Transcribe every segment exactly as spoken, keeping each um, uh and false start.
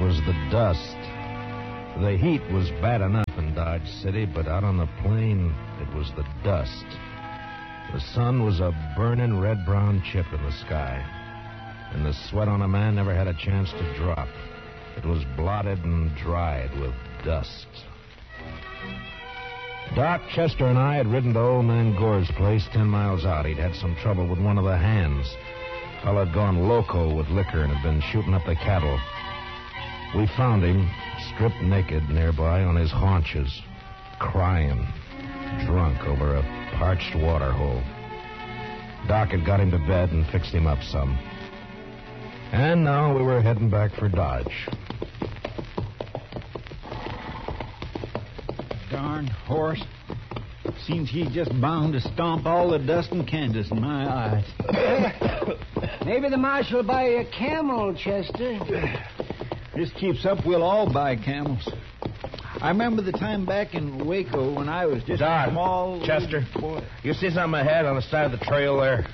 was the dust. The heat was bad enough in Dodge City, but out on the plain, it was the dust. The sun was a burning red-brown chip in the sky, and the sweat on a man never had a chance to drop. It was blotted and dried with dust. Doc, Chester, and I had ridden to old man Gore's place ten miles out. He'd had some trouble with one of the hands. Fella had gone loco with liquor and had been shooting up the cattle. We found him, stripped naked nearby on his haunches, crying, drunk over a parched water hole. Doc had got him to bed and fixed him up some. And now we were heading back for Dodge. Darn horse. Seems he's just bound to stomp all the dust in Kansas in my eyes. Maybe the marshal will buy you a camel, Chester. This keeps up, we'll all buy camels. I remember the time back in Waco when I was just Doc, a small... Chester, boy. You see something ahead on the side of the trail there?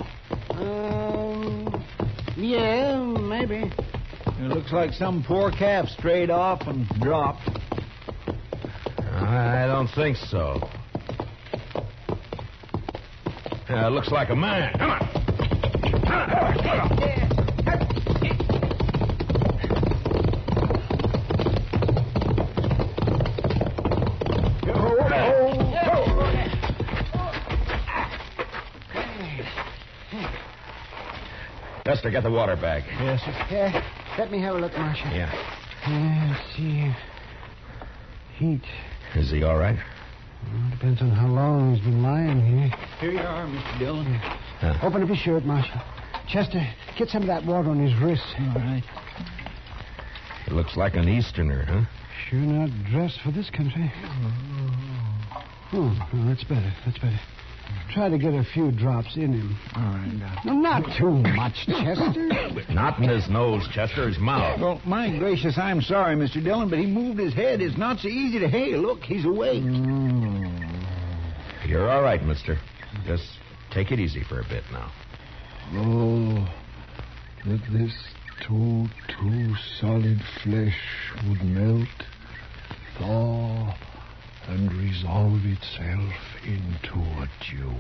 Um, yeah, maybe. It looks like some poor calf strayed off and dropped. I don't think so. Uh, it looks like a man. Come on. Chester, get the water bag. Yes, sir. Yeah, let me have a look, Marshal. Yeah. Yeah, let's see. Heat. Is he all right? Well, depends on how long he's been lying here. Here you are, Mister Dillon. Huh. Open up his shirt, Marshal. Chester, get some of that water on his wrist. All right. He looks like an Easterner, huh? Sure not dressed for this country. Oh, no, that's better. That's better. Try to get a few drops in him. All right, Doc. No, not too much, Chester. Not in his nose, Chester, his mouth. Well, my gracious, I'm sorry, Mister Dillon, but he moved his head. It's not so easy to hail. Look, he's awake. Mm. You're all right, mister. Just take it easy for a bit now. Oh, that this too, too solid flesh would melt, thaw, and resolve itself into a dew.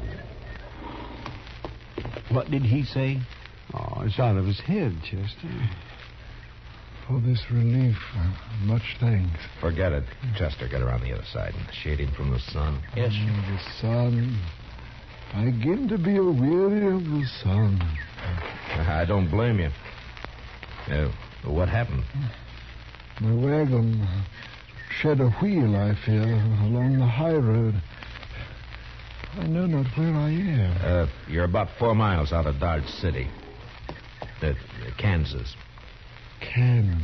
What did he say? Oh, it's out of his head, Chester. For this relief, much thanks. Forget it. Chester, get around the other side and shade him from the sun. Yes, sir. Mm, the sun. I begin to be weary of the sun. I don't blame you. Uh, what happened? My wagon shed a wheel, I fear, along the high road. I know not where I am. Uh, you're about four miles out of Dodge City. Uh, Kansas. Kansas.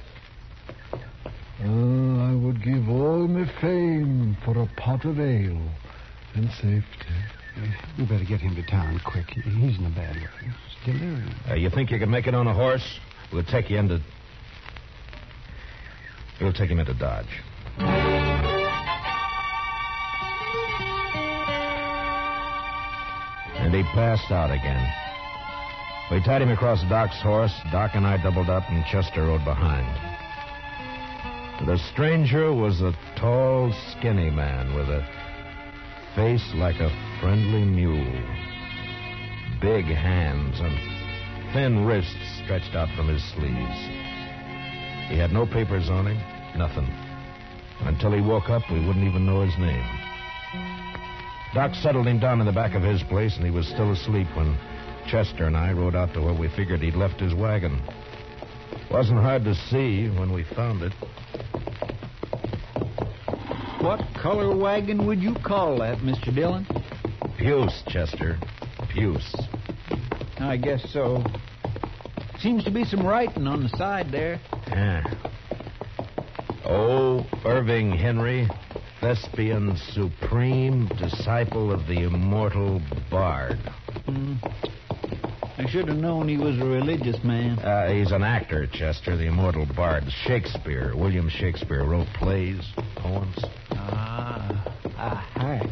Oh, I would give all my fame for a pot of ale and safety. We better get him to town quick. He's in a bad way. He's delirious. Uh, you think you can make it on a horse? We'll take you into... We'll take him into Dodge. And he passed out again. We tied him across Doc's horse. Doc and I doubled up, and Chester rode behind. The stranger was a tall, skinny man with a face like a friendly mule. Big hands and thin wrists stretched out from his sleeves. He had no papers on him, nothing. Until he woke up, we wouldn't even know his name. Doc settled him down in the back of his place, and he was still asleep when Chester and I rode out to where we figured he'd left his wagon. Wasn't hard to see when we found it. What color wagon would you call that, Mister Dillon? Puce, Chester. Puce. I guess so. Seems to be some writing on the side there. Yeah. Oh, Irving Henry, thespian supreme, disciple of the immortal Bard. Hmm. I should have known he was a religious man. Uh, he's an actor, Chester, the immortal Bard. Shakespeare, William Shakespeare, wrote plays, poems. Ah. Ah, hi.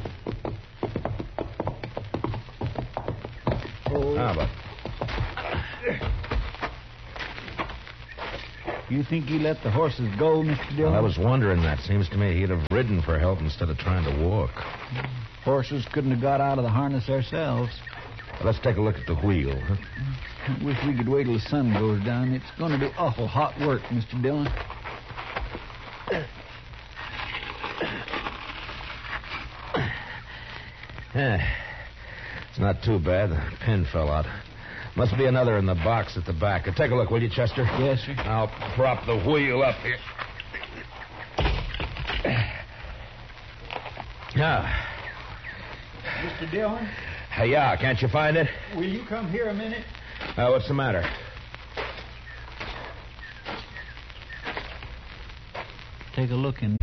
Oh. Ah, but... You think he let the horses go, Mister Dillon? Well, I was wondering that. Seems to me he'd have ridden for help instead of trying to walk. Horses couldn't have got out of the harness ourselves. Well, let's take a look at the wheel. Huh? Wish we could wait till the sun goes down. It's going to be awful hot work, Mister Dillon. Yeah. It's not too bad. The pin fell out. Must be another in the box at the back. Uh, take a look, will you, Chester? Yes, sir. I'll prop the wheel up here. Yeah. Mister Dillon? Uh, yeah, can't you find it? Will you come here a minute? Uh, what's the matter? Take a look in.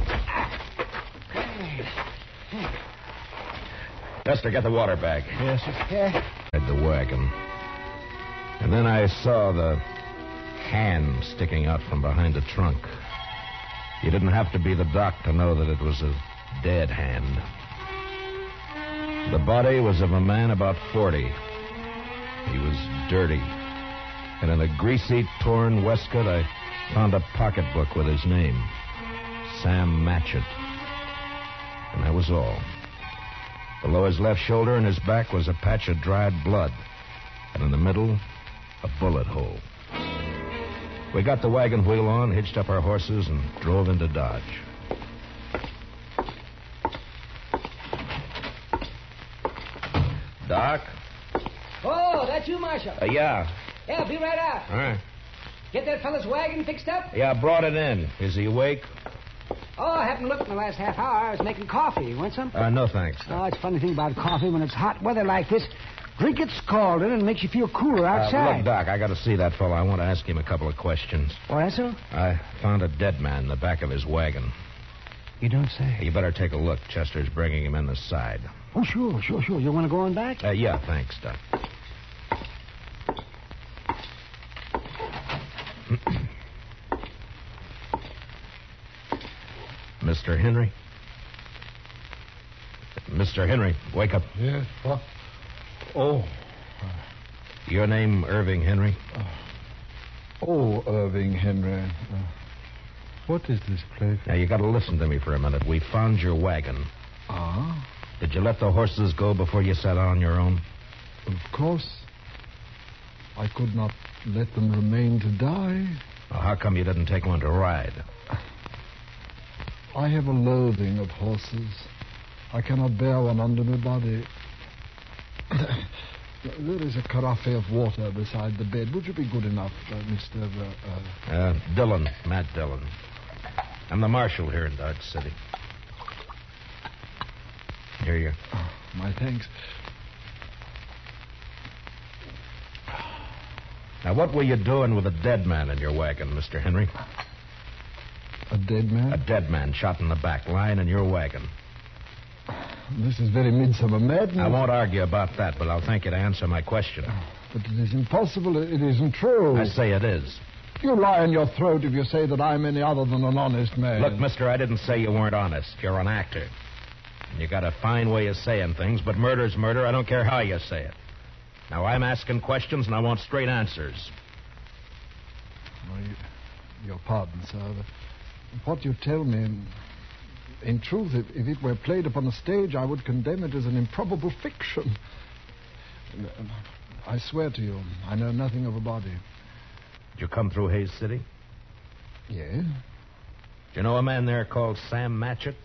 Chester, get the water bag. Yes, sir. Yeah. At the wagon. And then I saw the hand sticking out from behind the trunk. You didn't have to be the doc to know that it was a dead hand. The body was of a man about forty. He was dirty. And in a greasy, torn waistcoat, I found a pocketbook with his name. Sam Matchett. And that was all. Below his left shoulder and his back was a patch of dried blood. And in the middle, a bullet hole. We got the wagon wheel on, hitched up our horses, and drove into Dodge. Doc? Oh, that's you, Marshal. Uh, yeah. Yeah, be right out. All right. Get that fella's wagon fixed up? Yeah, I brought it in. Is he awake? Oh, I haven't looked in the last half hour. I was making coffee. You want some? Uh, no, thanks. Oh, it's a funny thing about coffee. When it's hot weather like this, drink it scalded and it makes you feel cooler outside. Uh, look, Doc, I got to see that fellow. I want to ask him a couple of questions. Oh, that's so? I found a dead man in the back of his wagon. You don't say. You better take a look. Chester's bringing him in the side. Oh, sure, sure, sure. You want to go on back? Uh, yeah, thanks, Doc. Mister Henry? Mister Henry, wake up. Yes, what? Oh. Your name, Irving Henry? Oh, Irving Henry. Uh, what is this place? Now, you got to listen to me for a minute. We found your wagon. Ah? Did you let the horses go before you sat on your own? Of course. I could not let them remain to die. Well, how come you didn't take one to ride? I have a loathing of horses. I cannot bear one under my body. There is a carafe of water beside the bed. Would you be good enough, uh, Mister Uh, uh... Uh, Dillon, Matt Dillon. I'm the marshal here in Dodge City. Here you are. Oh, my thanks. Now, what were you doing with a dead man in your wagon, Mister Henry? A dead man? A dead man shot in the back, lying in your wagon. This is very midsummer madness. I won't argue about that, but I'll thank you to answer my question. But it is impossible. It isn't true. I say it is. You lie in your throat if you say that I'm any other than an honest man. Look, mister, I didn't say you weren't honest. You're an actor. And you got a fine way of saying things, but murder's murder. I don't care how you say it. Now, I'm asking questions, and I want straight answers. Well, you, your pardon, sir. But what you tell me, in truth, if, if it were played upon a stage, I would condemn it as an improbable fiction. I swear to you, I know nothing of a body. Did you come through Hayes City? Yes? Do you know a man there called Sam Matchett?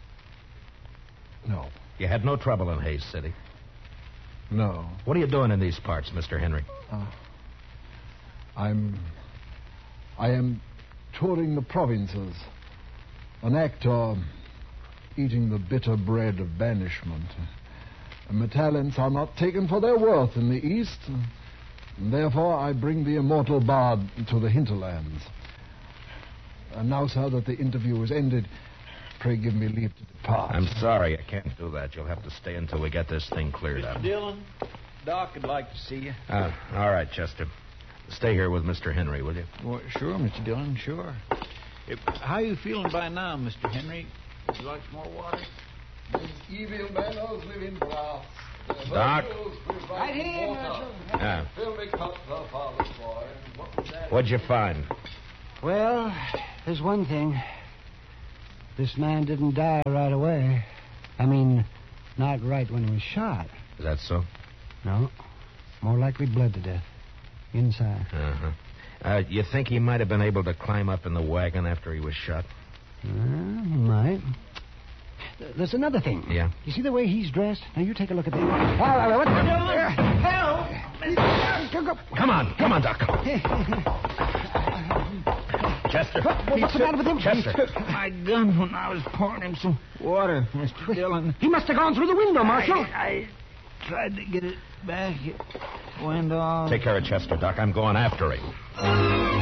No. You had no trouble in Hayes City? No. What are you doing in these parts, Mister Henry? Uh, I'm... I am touring the provinces. An actor eating the bitter bread of banishment. And my talents are not taken for their worth in the East. And therefore, I bring the immortal bard to the hinterlands. And now, sir, that the interview is ended, pray give me leave to depart. I'm sorry, I can't do that. You'll have to stay until we get this thing cleared up. Mister Dillon, Doc would like to see you. Uh, all right, Chester. Stay here with Mister Henry, will you? Well, sure, Mister Dillon, sure. If, how you feeling by now, Mister Henry? Would you like some more water? These evil bellows live in brass. Doc? Right here, Marshal. Yeah. Fill me cups up, Father boy. What was that? What'd you find? Well, there's one thing. This man didn't die right away. I mean, not right when he was shot. Is that so? No. More likely bled to death. Inside. Uh-huh. Uh, you think he might have been able to climb up in the wagon after he was shot? Uh, might. There's another thing. Yeah? You see the way he's dressed? Now, you take a look at that. Oh, what the... Help! Come on. Come on, Doc. Chester. What, what's the matter with him? Chester. He took my gun when I was pouring him some water, Mister Dillon. He must have gone through the window, Marshal. I, I tried to get it back. It went off. Take care of Chester, Doc. I'm going after him.